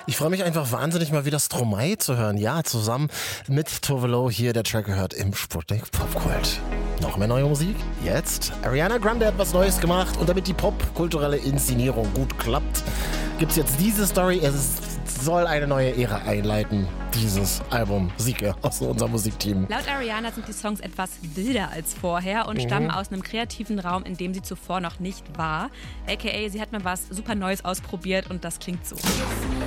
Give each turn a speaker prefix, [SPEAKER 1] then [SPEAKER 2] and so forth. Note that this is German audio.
[SPEAKER 1] Ich freue mich einfach wahnsinnig, mal wieder Stromae zu hören. Ja, zusammen mit Tove Lo hier der Track gehört im Sputnik Popkult. Noch mehr neue Musik? Jetzt? Ariana Grande hat was Neues gemacht und damit die popkulturelle Inszenierung gut klappt, gibt's jetzt diese Story. Es soll eine neue Ära einleiten, dieses Album. Sieke aus unserem Musikteam.
[SPEAKER 2] Laut Ariana sind die Songs etwas wilder als vorher und stammen aus einem kreativen Raum, in dem sie zuvor noch nicht war. AKA, sie hat mal was super Neues ausprobiert und das klingt so.